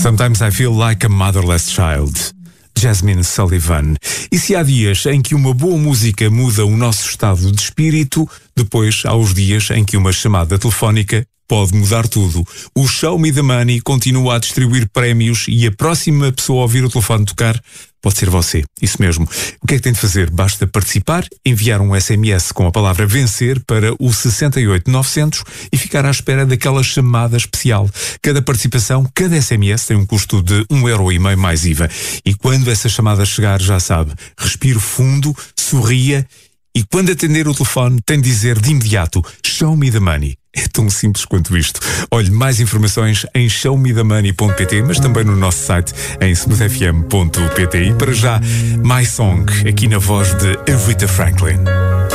Sometimes I feel like a motherless child. Jasmine Sullivan. E se há dias em que uma boa música muda o nosso estado de espírito, depois há os dias em que uma chamada telefónica pode mudar tudo. O Show Me the Money continua a distribuir prémios e a próxima pessoa a ouvir o telefone tocar pode ser você. Isso mesmo. O que é que tem de fazer? Basta participar, enviar um SMS com a palavra vencer para o 68900 e ficar à espera daquela chamada especial. Cada participação, cada SMS tem um custo de 1,5€ mais IVA. E quando essa chamada chegar, já sabe, respire fundo, sorria e quando atender o telefone tem de dizer de imediato Show Me the Money. É tão simples quanto isto. Olhe, mais informações em showmethemoney.pt, mas também no nosso site em smoothfm.pt. E para já, My Song, aqui na voz de Aretha Franklin.